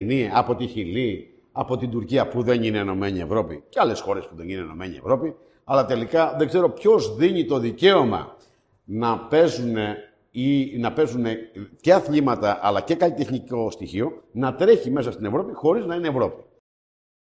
Αργεντινή, από τη Χιλή, από την Τουρκία που δεν είναι Ενωμένη Ευρώπη και άλλες χώρες που δεν είναι Ενωμένη Ευρώπη. Αλλά τελικά δεν ξέρω ποιος δίνει το δικαίωμα να παίζουν και αθλήματα αλλά και καλλιτεχνικό στοιχείο να τρέχει μέσα στην Ευρώπη χωρίς να είναι Ευρώπη.